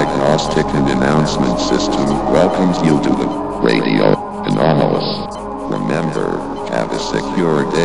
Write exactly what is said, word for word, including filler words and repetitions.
Diagnostic and Announcement System welcomes you to the Radio Anomalous. Remember, have a secure